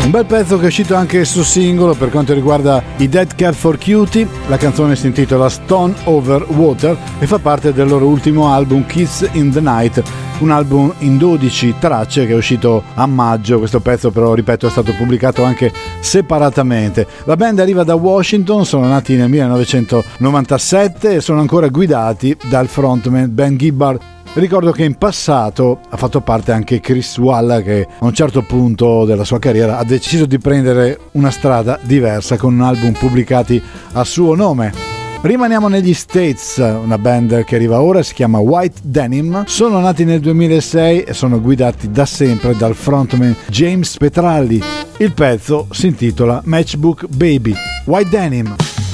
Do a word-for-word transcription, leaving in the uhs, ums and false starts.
Un bel pezzo che è uscito anche su singolo per quanto riguarda i Dead Cat for Cutie. La canzone si intitola Stone Over Water e fa parte del loro ultimo album Kiss in the Night, un album in dodici tracce che è uscito a maggio. Questo pezzo però, ripeto, è stato pubblicato anche separatamente. La band arriva da Washington, sono nati nel millenovecentonovantasette e sono ancora guidati dal frontman Ben Gibbard. Ricordo che in passato ha fatto parte anche Chris Walla, che a un certo punto della sua carriera ha deciso di prendere una strada diversa con un album pubblicati a suo nome. Rimaniamo negli States, una band che arriva ora si chiama White Denim, sono nati nel duemilasei e sono guidati da sempre dal frontman James Petralli. Il pezzo si intitola Matchbook Baby. White Denim.